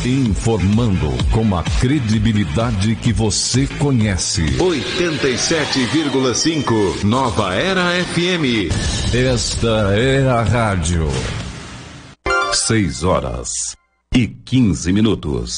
Informando com a credibilidade que você conhece. 87,5 Nova Era FM. Esta é a rádio. 6 horas e 15 minutos.